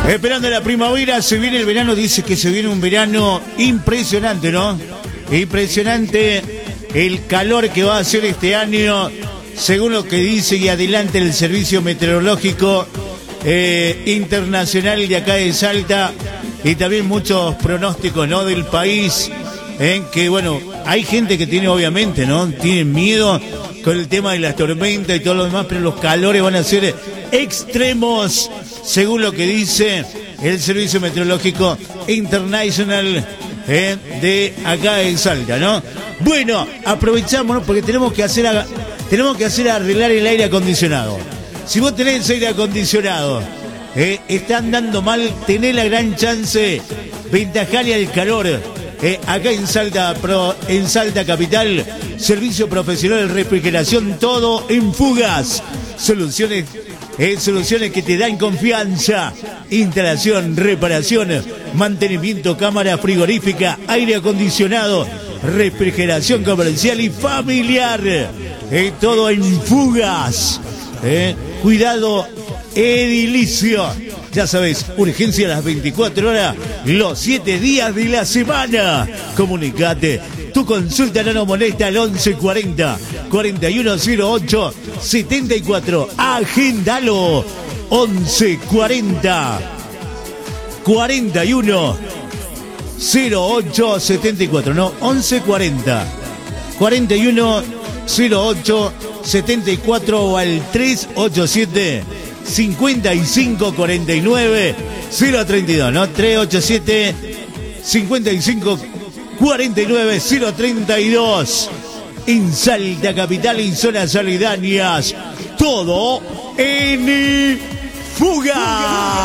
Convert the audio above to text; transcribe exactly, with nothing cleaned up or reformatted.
Esperando la primavera, se viene el verano, dice que se viene un verano impresionante, ¿no? Impresionante el calor que va a hacer este año, según lo que dice y adelanta el Servicio Meteorológico eh, Internacional de acá de Salta, y también muchos pronósticos, ¿no?, del país, en que, bueno, hay gente que tiene, obviamente, ¿no?, tiene miedo con el tema de las tormentas y todo lo demás, pero los calores van a ser extremos, según lo que dice el Servicio Meteorológico Internacional eh, de acá de Salta, ¿no? Bueno, aprovechamos, ¿no?, porque tenemos que hacer a, tenemos que hacer arreglar el aire acondicionado. Si vos tenés aire acondicionado, eh, está andando mal, tenés la gran chance, ventajarle al calor. Eh, acá en Salta, Pro, en Salta Capital, servicio profesional de refrigeración, todo en fugas. Soluciones, eh, soluciones que te dan confianza. Instalación, reparación, mantenimiento, cámara frigorífica, aire acondicionado, refrigeración comercial y familiar. Eh, todo en fugas. Eh, cuidado edilicio. Ya sabes, urgencia a las veinticuatro horas, los siete días de la semana. Comunicate. Tu consulta no nos molesta al once cuarenta, cuarenta y uno cero ocho, setenta y cuatro. Agendalo. once cuarenta, cuarenta y uno cero ocho, setenta y cuatro. No, once cuarenta, cuarenta y uno cero ocho, setenta y cuatro o al tres ocho siete, cincuenta y cinco cuarenta y nueve cero treinta y dos, ¿no? tres ocho siete, cincuenta y cinco cuarenta y nueve cero treinta y dos. En Salta Capital y zonas aledañas, todo en fuga.